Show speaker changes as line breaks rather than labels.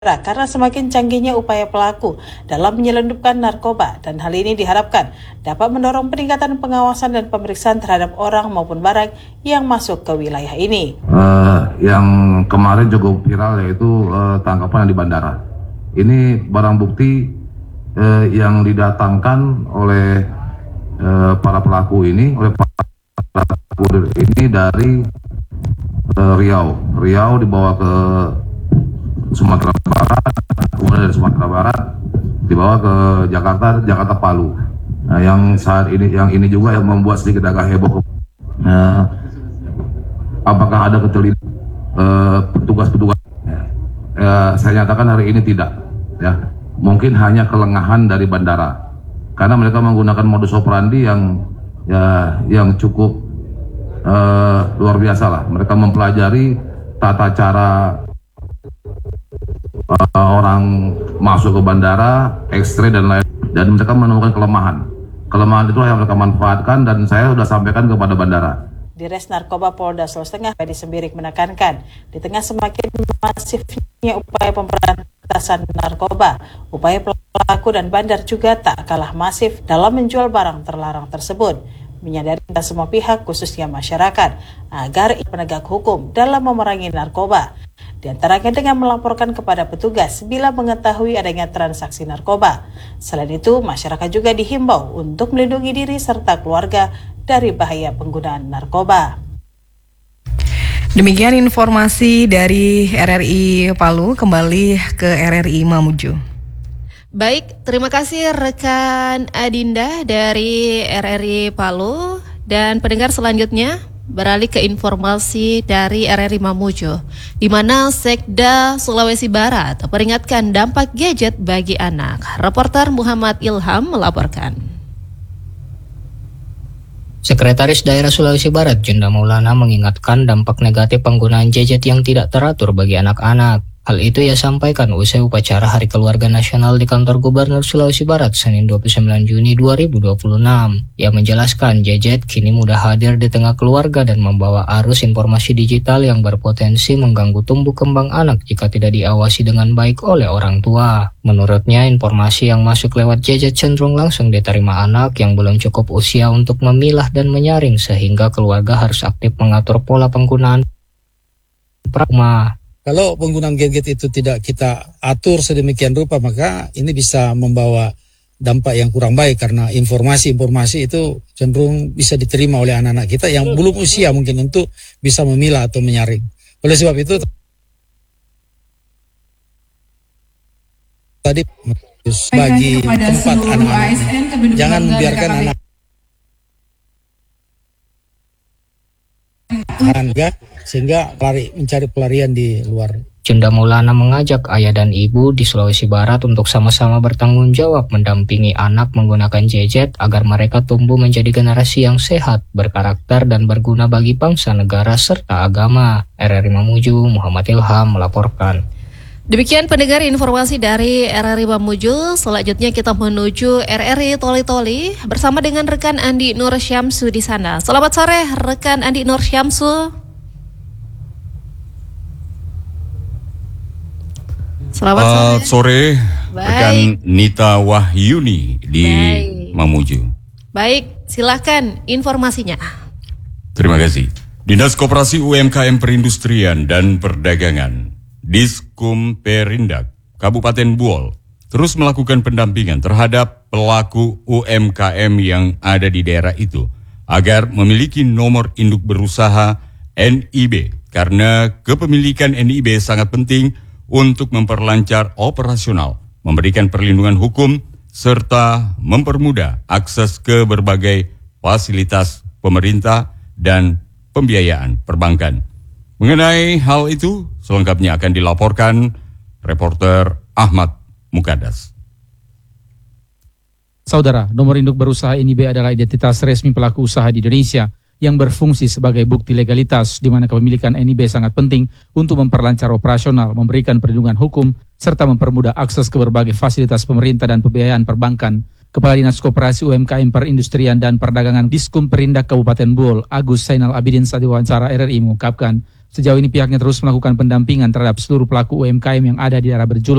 karena semakin canggihnya upaya pelaku dalam menyelundupkan narkoba, dan hal ini diharapkan dapat mendorong peningkatan pengawasan dan pemeriksaan terhadap orang maupun barang yang masuk ke wilayah ini.
Yang kemarin cukup viral yaitu tangkapan di bandara. Ini barang bukti yang didatangkan oleh para pelaku ini, dari Riau dibawa ke Sumatera Barat, kemudian dari Sumatera Barat dibawa ke Jakarta Palu. Nah, yang ini juga yang membuat sedikit agak heboh. Apakah ada keceliran petugas-petugas? Saya nyatakan hari ini tidak. Ya, mungkin hanya kelengahan dari bandara, karena mereka menggunakan modus operandi yang cukup luar biasa lah. Mereka mempelajari tata cara orang masuk ke bandara, X-ray dan lain, dan mereka menemukan kelemahan itu yang mereka manfaatkan, dan saya sudah sampaikan kepada bandara.
Dires Narkoba Polda Sulawesi Tengah Fedi Sembirik menekankan, di tengah semakin masifnya upaya pemberantasan narkoba, upaya pelaku dan bandar juga tak kalah masif dalam menjual barang terlarang tersebut. Menyadari semua pihak, khususnya masyarakat, agar penegak hukum dalam memerangi narkoba, di antaranya dengan melaporkan kepada petugas bila mengetahui adanya transaksi narkoba. Selain itu, masyarakat juga dihimbau untuk melindungi diri serta keluarga dari bahaya penggunaan narkoba.
Demikian informasi dari RRI Palu, kembali ke RRI Mamuju.
Baik, terima kasih rekan Adinda dari RRI Palu. Dan pendengar selanjutnya beralih ke informasi dari RRI Mamuju, di mana Sekda Sulawesi Barat peringatkan dampak gadget bagi anak. Reporter Muhammad Ilham melaporkan.
Sekretaris Daerah Sulawesi Barat Junda Maulana mengingatkan dampak negatif penggunaan gadget yang tidak teratur bagi anak-anak. Hal itu ia sampaikan usai upacara Hari Keluarga Nasional di kantor Gubernur Sulawesi Barat Senin 29 Juni 2026. Ia menjelaskan gadget kini mudah hadir di tengah keluarga dan membawa arus informasi digital yang berpotensi mengganggu tumbuh kembang anak jika tidak diawasi dengan baik oleh orang tua. Menurutnya, informasi yang masuk lewat gadget cenderung langsung diterima anak yang belum cukup usia untuk memilah dan menyaring, sehingga keluarga harus aktif mengatur pola penggunaan pragma.
Kalau penggunaan gadget itu tidak kita atur sedemikian rupa, maka ini bisa membawa dampak yang kurang baik, karena informasi-informasi itu cenderung bisa diterima oleh anak-anak kita yang belum usia mungkin untuk bisa memilah atau menyaring. Oleh sebab itu tadi bagi tempat anak-anak, jangan membiarkan anak sehingga mencari pelarian di luar.
Junda Maulana mengajak ayah dan ibu di Sulawesi Barat untuk sama-sama bertanggung jawab mendampingi anak menggunakan gadget agar mereka tumbuh menjadi generasi yang sehat, berkarakter dan berguna bagi bangsa, negara serta agama. RRI Mamuju, Muhammad Ilham melaporkan.
Demikian pendengar informasi dari RRI Mamuju. Selanjutnya kita menuju RRI Toli-Toli bersama dengan rekan Andi Nur Syamsu di sana. Selamat sore rekan Andi Nur Syamsu.
Selamat sore rekan Nita Wahyuni di Mamuju. Baik,
silakan informasinya.
Terima kasih. Dinas Koperasi UMKM Perindustrian dan Perdagangan Diskum Perindak Kabupaten Buol terus melakukan pendampingan terhadap pelaku UMKM yang ada di daerah itu agar memiliki nomor induk berusaha NIB, karena kepemilikan NIB sangat penting untuk memperlancar operasional, memberikan perlindungan hukum, serta mempermudah akses ke berbagai fasilitas pemerintah dan pembiayaan perbankan. Mengenai hal itu, selengkapnya akan dilaporkan reporter Ahmad Mukadas.
Saudara, nomor induk berusaha NIB adalah identitas resmi pelaku usaha di Indonesia yang berfungsi sebagai bukti legalitas, di mana kepemilikan NIB sangat penting untuk memperlancar operasional, memberikan perlindungan hukum, serta mempermudah akses ke berbagai fasilitas pemerintah dan pembiayaan perbankan. Kepala Dinas Koperasi UMKM Perindustrian dan Perdagangan Diskum Perindak Kabupaten Buol, Agus Zainal Abidin, saat diwawancara RRI mengungkapkan, Sejauh ini pihaknya terus melakukan pendampingan terhadap seluruh pelaku UMKM yang ada di daerah berjuluk